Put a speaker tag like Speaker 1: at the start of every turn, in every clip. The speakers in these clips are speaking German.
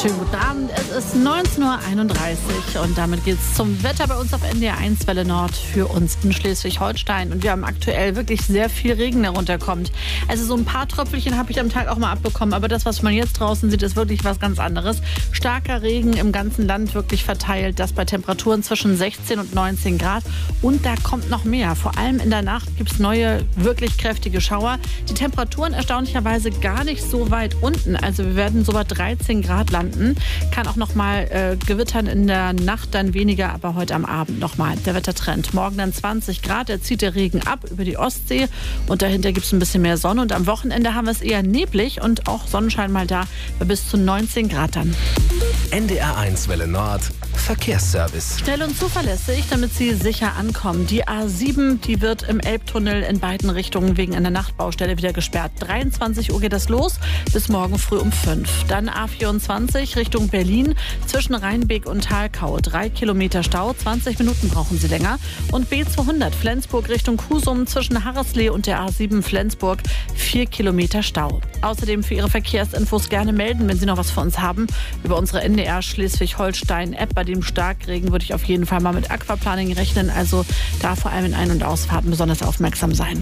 Speaker 1: Schönen guten Abend, es ist 19:31 Uhr und damit geht es zum Wetter bei uns auf NDR 1 Welle Nord für uns in Schleswig-Holstein. Und wir haben aktuell wirklich sehr viel Regen, der runterkommt. Also so ein paar Tröpfelchen habe ich am Tag auch mal abbekommen, aber das, was man jetzt draußen sieht, ist wirklich was ganz anderes. Starker Regen im ganzen Land wirklich verteilt, das bei Temperaturen zwischen 16 und 19 Grad. Und da kommt noch mehr. Vor allem in der Nacht gibt es neue, wirklich kräftige Schauer. Die Temperaturen erstaunlicherweise gar nicht so weit unten. Also wir werden so bei 13 Grad landen. Kann auch noch mal gewittern in der Nacht, dann weniger, aber heute am Abend noch mal. Der Wettertrend. Morgen dann 20 Grad, da zieht der Regen ab über die Ostsee und dahinter gibt es ein bisschen mehr Sonne. Und am Wochenende haben wir es eher neblig und auch Sonnenschein mal da bei bis zu 19 Grad dann.
Speaker 2: NDR 1 Welle Nord Verkehrsservice.
Speaker 1: Schnell und zuverlässig, damit Sie sicher ankommen. Die A7, die wird im Elbtunnel in beiden Richtungen wegen einer Nachtbaustelle wieder gesperrt. 23 Uhr geht das los, bis morgen früh um 5. Dann A24 Richtung Berlin zwischen Rheinbeek und Thalkau. 3 Kilometer Stau, 20 Minuten brauchen Sie länger. Und B200 Flensburg Richtung Husum zwischen Harreslee und der A7 Flensburg 4 Kilometer Stau. Außerdem für Ihre Verkehrsinfos gerne melden, wenn Sie noch was für uns haben. Über unsere NDR Schleswig-Holstein-App. Bei dem Starkregen würde ich auf jeden Fall mal mit Aquaplaning rechnen. Also da vor allem in Ein- und Ausfahrten besonders aufmerksam sein.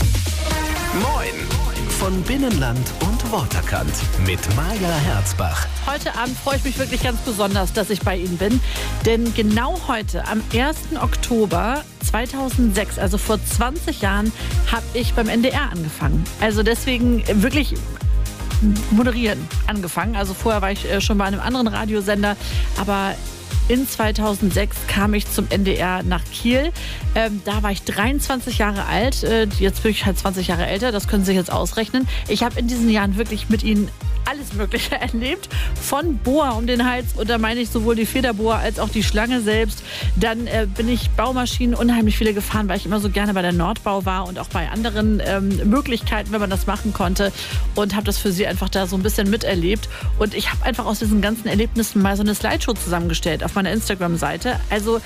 Speaker 2: Moin! Von Binnenland und Waterkant mit Maja Herzbach.
Speaker 1: Heute Abend freue ich mich wirklich ganz besonders, dass ich bei Ihnen bin. Denn genau heute, am 1. Oktober 2006, also vor 20 Jahren, habe ich beim NDR angefangen. Also deswegen wirklich moderieren angefangen. Also vorher war ich schon bei einem anderen Radiosender, aber in 2006 kam ich zum NDR nach Kiel. Da war ich 23 Jahre alt. Jetzt bin ich halt 20 Jahre älter. Das können Sie sich jetzt ausrechnen. Ich habe in diesen Jahren wirklich mit Ihnen alles Mögliche erlebt. Von Boa um den Hals. Und da meine ich sowohl die Federboa als auch die Schlange selbst. Dann bin ich Baumaschinen unheimlich viele gefahren, weil ich immer so gerne bei der Nordbau war und auch bei anderen Möglichkeiten, wenn man das machen konnte. Und habe das für Sie einfach da so ein bisschen miterlebt. Und ich habe einfach aus diesen ganzen Erlebnissen mal so eine Slideshow zusammengestellt auf meiner Instagram-Seite. Also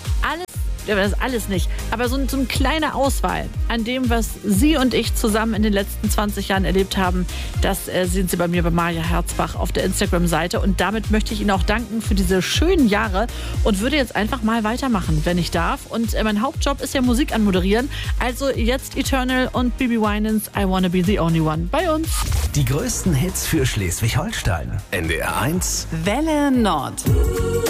Speaker 1: alles nicht, aber so eine kleine Auswahl an dem, was Sie und ich zusammen in den letzten 20 Jahren erlebt haben, das sehen Sie bei mir bei Maja Herzbach auf der Instagram-Seite. Und damit möchte ich Ihnen auch danken für diese schönen Jahre und würde jetzt einfach mal weitermachen, wenn ich darf. Und mein Hauptjob ist ja Musik anmoderieren. Also jetzt Eternal und Bibi Winans, I Wanna Be the Only One bei uns.
Speaker 2: Die größten Hits für Schleswig-Holstein. NDR 1
Speaker 1: Welle Nord.